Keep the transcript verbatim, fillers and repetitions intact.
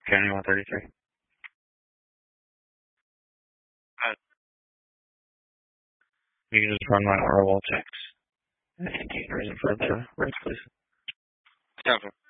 County one thirty-three. Uh, you can just run my R W A L checks. And reason for the rates, please. Copy.